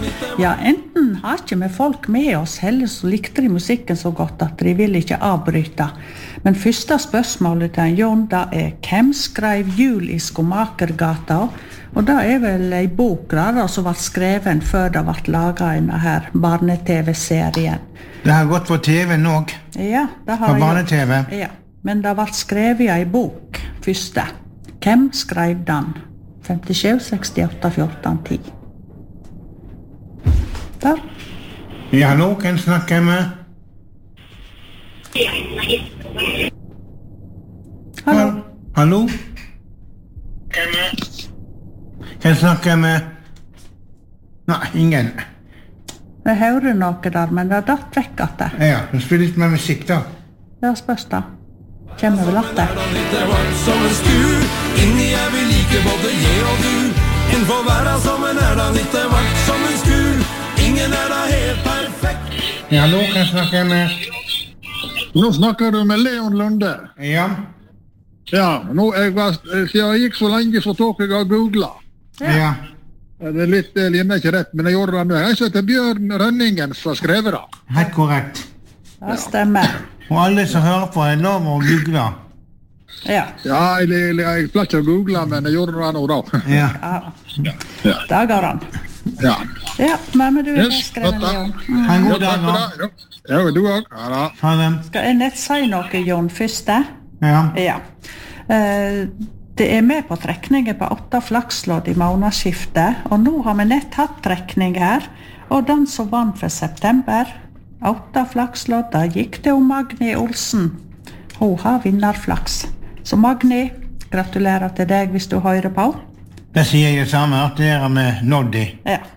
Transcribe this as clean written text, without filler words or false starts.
Ja, enten har ikke vi folk med oss, heller så likte de musikken så godt at de vil ikke avbryte. Men første spørsmålet til Jon, da hvem skrev Jul i Skomakergata? Og det vel en bok da, som var skreven før det ble laget en her barne-tv-serien. Det har gått på TV nå. Ja, det har på barne-TV. Ja, men det ble skrevet i en bok første. Hvem skrev den? 57, 68, 14, 10. Der. Ja, hallo, hvem snakker jeg med? Hallo. Hallo? Hvem snakker jeg med? Nei, ingen. Jeg hører noe der, men det datt vekk at det. Ja, så spiller litt med musikk da. Ja, spørs da. Kjemmer vel at det. Inni vi like både jeg og du. En får være som en da litt vart som en skur. Ingen da helt perfekt. Ja, hallo, hvem snakker jeg med? Nå snakker du med Leon Lunde. Ja. Ja, siden jeg gikk så lenge så tok jeg av googlet. Ja. Det litt linjer ikke rett, men jeg gjorde det nå. Jeg heter Bjørn Rønningen som har skrevet det. Helt korrekt. Det stemmer. Og alle som hører på lov å google. Ja. Ja, jeg pleier ikke å google, men jeg gjorde det nå da. Ja. Ja. Det går an. Ja. Ja, men du skrevet Leon. Ha en god dag da. Ja, du også. Ja, da. Ha det. Skal jeg nett si noe, Jon, første? Ja. Ja. Det med på trekningen på 8 flakslodd i månedsskiftet, og nå har vi nett hatt trekning her, og den som vant for september, 8 flakslodd, da gikk det om Magni Olsen. Hun har vinnerflaks. Så Magni, gratulerer til deg hvis du hører på. Det sier jeg det samme, at dere med Noddy. Ja.